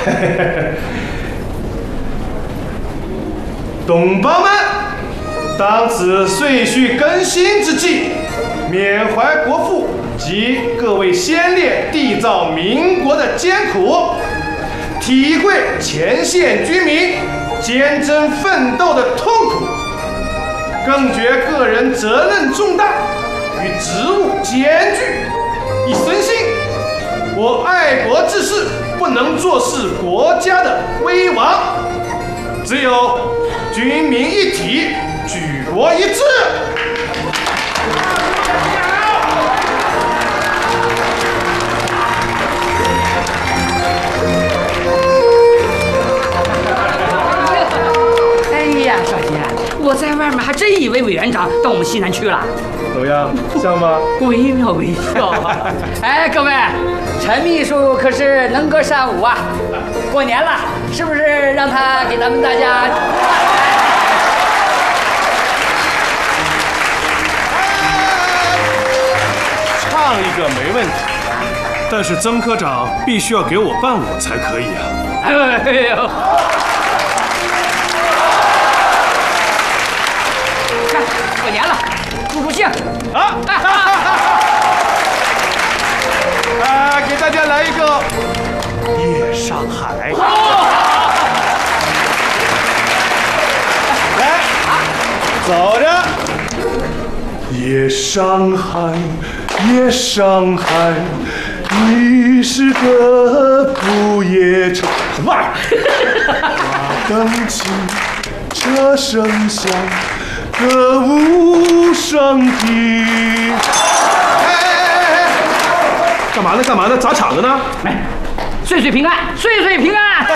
同胞们，当此岁序更新之际，缅怀国父及各位先烈缔造民国的艰苦，体会前线居民坚贞奋斗的痛苦，更觉个人责任重大与职务艰巨，已深信我爱国志士不能坐视国家的危亡，只有军民一体，举国一致。 哎呀，少杰，我在外面还真以为委员长到我们西南去了。 怎么样，像吗？ 惟妙惟肖啊！哎，各位，陈秘书可是能歌善舞啊！过年了，是不是让他给咱们大家？ 唱一个没问题，但是曾科长必须要给我伴舞才可以啊！ 哎呦！看，过年了，助助兴啊！给大家来一个《夜上海》。来，走着。夜上海，夜上海，你是个不夜城。什么玩意儿？花灯起，车声响，歌舞升平。干嘛呢？干嘛呢？砸场子呢？ 哎，岁岁平安，岁岁平安！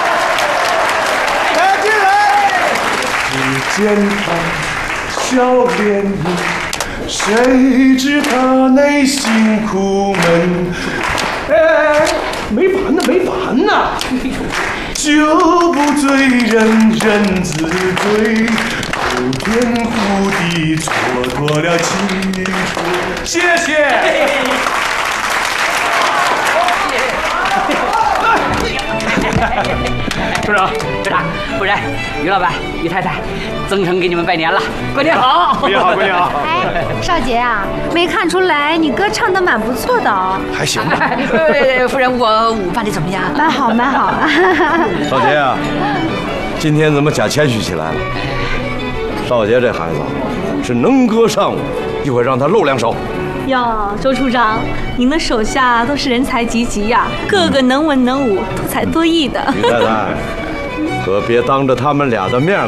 来进来！只见他笑脸迎，谁知他内心苦闷？哎，没完呢，没完呢！酒不醉人人自醉，后天胡地蹉跎了青春。谢谢。 处长，处长，不然于老板、于太太，曾成给你们拜年了，过年好！ 过年好，过年好！ 哎，少杰啊，没看出来你歌唱的蛮不错的哦。 还行吧。 夫人，我舞伴的怎么样？ 蛮好，蛮好。 少杰啊，今天怎么假谦虚起来了？少杰这孩子是能歌善舞，一会儿让他露两手。 哟，周处长，您的手下都是人才济济呀，个个能文能武，多才多艺的。 于太太，可别当着他们俩的面